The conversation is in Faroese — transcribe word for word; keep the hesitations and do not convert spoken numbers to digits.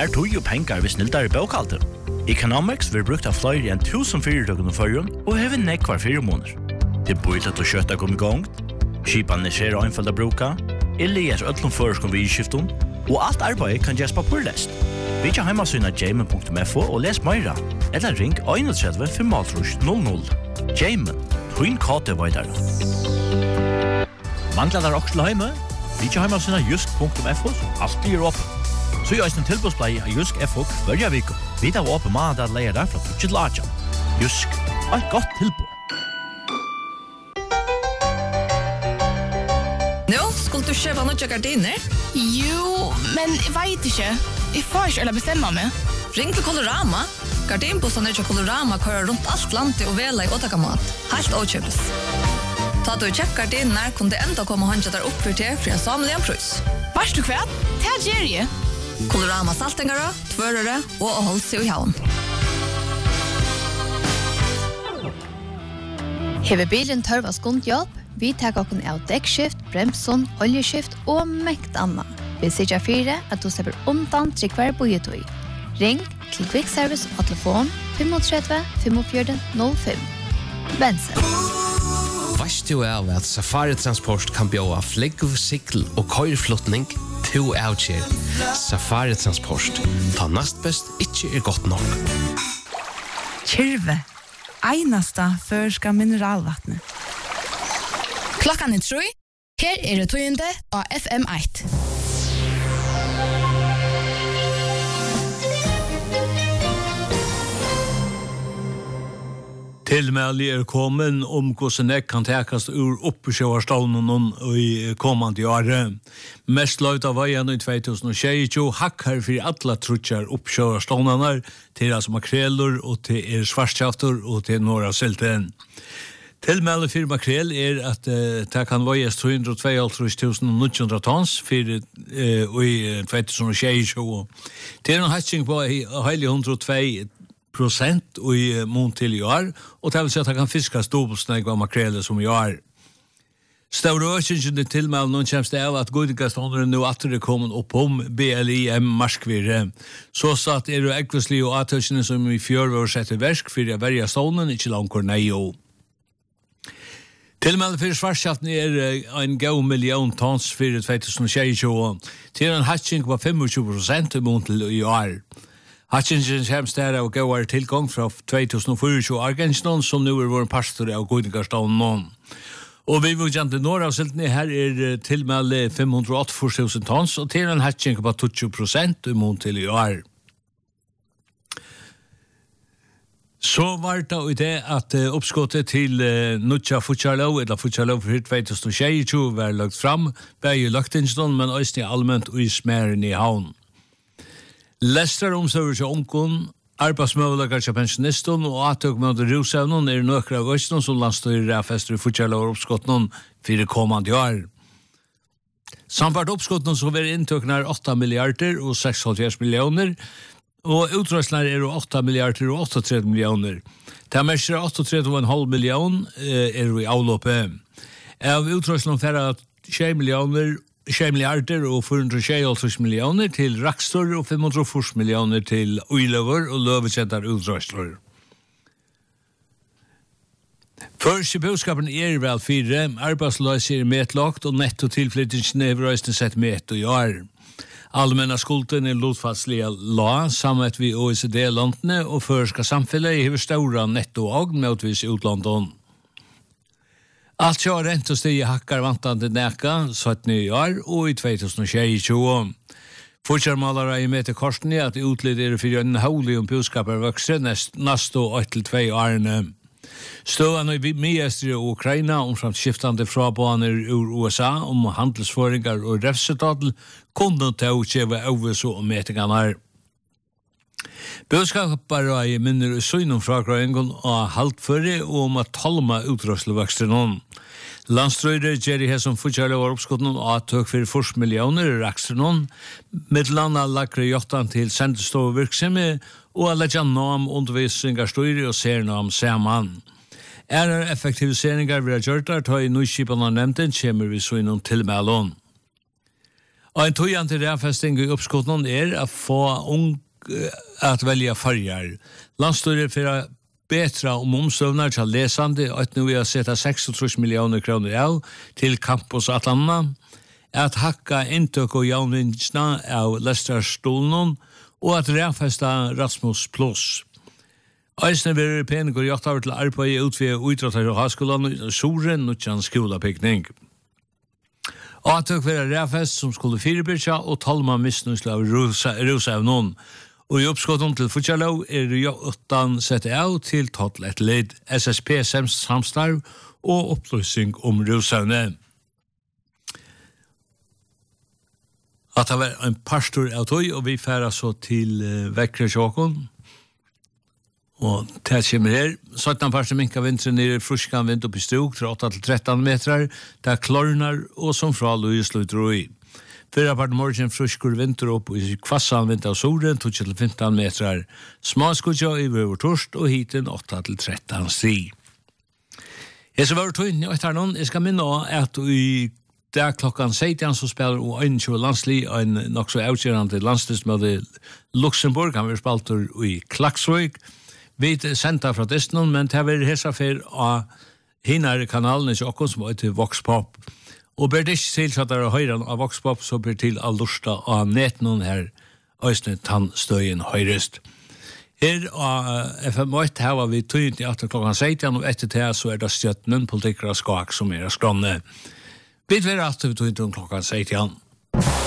Her tog jo penger hvis nildar i bøkalter. Economics vil brukt av flere enn tusen fyrirtøkene førjen og hever nekvar fire måneder. Det er bøylet og kjøttet kom i gang, skipene skjer og innfølt av bruka, eller gjør ødlom føreskom vi i skiften, og alt arbeid kan gjøres papurlest. Vi kan heimasyna jamen punktum f o og les meira, eller ring one three fem null null. Jamen, twin kate veidare. Manglar der også heime? Vi kan heimasyna jusk punktum f o, som alltid er åpen. Så gjør jeg en tilbudsblei av Jusk F O hverja viko. Vi tar åpen mann at leier der fra Tutsi til Aja. Jusk, et godt tilbud. Nå, skulle du kjøpe noen gardiner? Jo, men jeg vet ikke. Jeg får ikke eller bestemme meg. Ring til Colorama. Gardinbostene til Colorama kører rundt alt landet og vela i åttakamat. Helt åkjøpes. Ta du kjøpt gardiner, kunne det enda komme håndkjøtt der opp for til for en samlig en prøys. Vars du hva? Det er Jerry. Colorama saltengare, tvørere og å holde seg i havn. Hever bilen tørva skundjobb, vi tar okken av dekkskift, bremson, oljeskift og mekt anna. Vi sier fire at du slipper undan til hver bojetøy. Ring til Quick Service og telefon fem tre fem fire null fem. Bensen. Vast du av at Safari Transport kan bjåa flegg, sikkel og køyrflotning to outshare. Safari Transport. Ta nast best, ikke er godt nok. Kyrve. Einasta førska mineralvattnet. Klokkan er tre. Her er det tøyende av F M eitt. Tilmæli er kommen om hvordan jeg kan tekast ur oppsjøvarstånden i kommande året. Mest løyt av veien i tjuetusen og tjue hakkar for alle trutjar oppsjøvarståndene til det som makreller og til er svartskjafter og til några silten. Tilmæli for makrell er at uh, det kan veies tre hundre og tjueåtte tusen ni hundre tons for, uh, i tjuetusen og tjue. Det er en hatching på heilig hundre og tjue prosent og i mån til i år, og det vil si at han kan fiskes dobbeltsnegg av makreller som i år. Stavre økingen til med noen kjemst det av at godingaståndere nå atter er kommet opp om B L I M marskvire. Så satt er det ekveslig og atøkene som i fjør var sett i versk for å verja stånden, ikke langkår nei jo. Tilmelde for svartskjaften er en gau million tons for tjuetusen og tjue, til en hatching på tjuefem prosent i mån til i år. Hatchingen kjemst der av gauar tilgang fra tjuetusen og tjue Argentinien, som nu er vår pastor av godingarstånden. Og vi vil gjøre några av siltene her er tilmelde fem hundre og åtte tusen tons, og til en hatching på tjue prosent i mån til i år. Så var det i det at uh, oppskottet til uh, Nutja Futsalov, eller Futsalov for tjuetusen og tjue, var lagt fram, begge Løgtingsdånd, men også allment og i smæren i havn. Lester omstøver til ungen, arbeidsmøvelager til pensjonisten og atøk med rusevnen er nøkere av østene som landstøyrer av fester i Futsalov oppskottene for det kommende år. Sampart oppskottene så vil inntøkene er åtte milliarder og seksoghalvfjerds millioner, og utrøsler er åtte milliarder og åttitre millioner. Det er mest åttitre komma fem million er i avløpet. Av utrøslene færre tjue millioner, tjue milliarder og fire hundre tjueåtte millioner til Rakstor og fem hundre fyrre millioner til Uiløver og Løvesetter utrøsler. Første budskapen er vel fire, arbeidsløse er medlagt og netto tilflyttingsene er røysene sett med og gjør. Allmänna skulden er lotfatsliga la, sammet vi O E C D-landene, og førska samfunnet i stora nettoag motvis utlandet. Alt kjør rent og stige hakkar vantande neka, sytten i år, og i tjuetusen og tjue. Fortjærmalere i møte korsen i at utlid er for en havlig om budskaper vokser neste og åtte til tve årene. Stående i Miestri og Ukraina omframt skiftande frabaner ur U S A om handelsføringar og refsetadel kunne ta utkjeve overså om metingarna. Budskapar i minner i søgnen fra Grøyengon og halvføre og om at talma utrøslevakstrenon. Landstrøyre Jerry Hesson Futsalov var oppskottene og atøk for fyrst millioner i rakstrenon, med landa lakre jottan til sendestovevirksomhet og allegja nam undervisningarstøyre og ser nam saman. Er det effektiviseringar vi har gjort der, ta i nøyskipene av nevnden, kommer vi så innom tilmælån. Og en tøyan til rævfesting i oppskotten er å få ung at velja farger. Landstyret for å betra om omstøvnar til lesande, at nu vi har sett seksogtrýss millioner kroner av til Campus Atlanta, at hakka inntøk og javnvinnsna av Lesterstolen, og at rævfesta Rasmus Plus. Eisne vil pening og gjort av til arbeid utvide utrattar og haskolan Soren, Nuttjan skolapikning. Og at det var rævfest som skulle firebyrja og talma misnusla av rusa av noen. Og i oppskottet til Futjalov er det åttan sett av til total et leid S S P samstarv og opplysning om rusavne. At det var en pastor av tog, og vi færa så til uh, Vekkre Sjåkon. Og det kommer her. sytten pastor minka vinteren nere fruskan vind opp i strok til åtta til tretton metrar. Det er klornar og som fra Louis Lutroi. Fyrra part morgen fruskur vinter opp i kvassan vind av solen, tog til femton metrar. Smaskudja i over torst og hiten åtta til tretton sti. Jeg skal være tøyne i åttarnon. Jeg skal minne at i dag klokkan sytten så spiller og tjugo landsli en nok så avgjørende landslismøte Luxemburg. Han vil spalte i Klaksvøk. Vi sender fra Disney, men det vil hesa for av hinare kanalen i Sjåkon som er til Voxpop. Og ber det ikke til så at det er høyren av Voxpop, så ber til all lusta av netnon her Øysne tannstøyen høyrest. Her av F M åtte her var vi tøynt i atter klokkan sytten, og etter det så er det stjøttenen politikere skak som er skrånne. Vi vil være at vi tøynt om klokkan sytten.